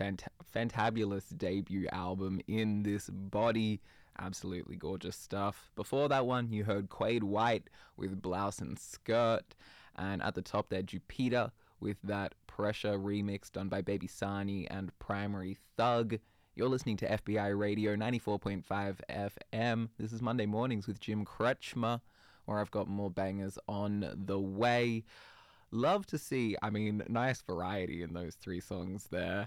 fantabulous debut album, In This Body. Absolutely gorgeous stuff. Before that one, you heard Quade White with Blouse and Skirt. And at the top there, Jupiter with that Pressure remix done by Baby Sani and Primary Thug. You're listening to FBI Radio 94.5 FM. This is Monday Mornings with Jim Kretschmer, where I've got more bangers on the way. Love to see, nice variety in those three songs there.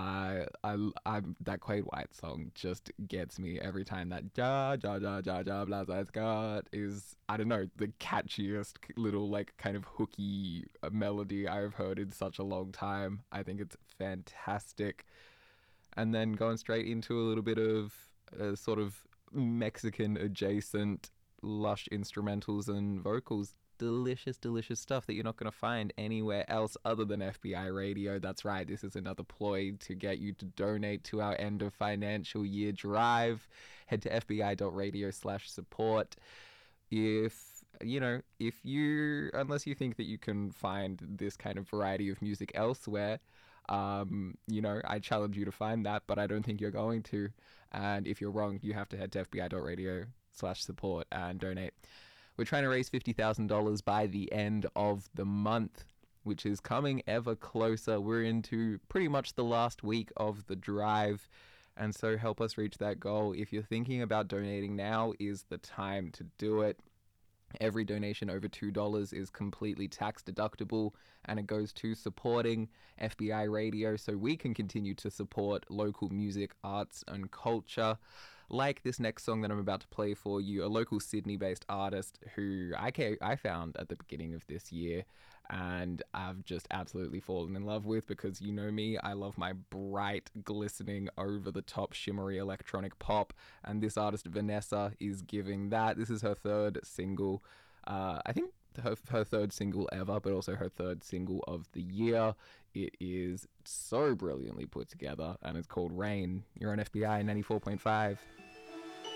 That Quade White song just gets me every time. That ja ja ja ja ja blah blah blah is, I don't know, the catchiest little kind of hooky melody I've heard in such a long time. I think it's fantastic. And then going straight into a little bit of sort of Mexican adjacent lush instrumentals and vocals. Delicious stuff that you're not going to find anywhere else other than FBI Radio. That's right, this is another ploy to get you to donate to our end of financial year drive. Head to fbi.radio/support. Unless you think that you can find this kind of variety of music elsewhere, I challenge you to find that, but I don't think you're going to. And if you're wrong, you have to head to fbi.radio/support and donate. We're trying to raise $50,000 by the end of the month, which is coming ever closer. We're into pretty much the last week of the drive, and so help us reach that goal. If you're thinking about donating, now is the time to do it. Every donation over $2 is completely tax deductible, and it goes to supporting FBI Radio so we can continue to support local music, arts, and culture. Like this next song that I'm about to play for you, a local Sydney-based artist who I found at the beginning of this year, and I've just absolutely fallen in love with, because you know me, I love my bright, glistening, over-the-top, shimmery electronic pop, and this artist Vanessa is giving that. This is her third single, I think her third single ever, but also her third single of the year. It is so brilliantly put together, and it's called Rain. You're on FBI 94.5.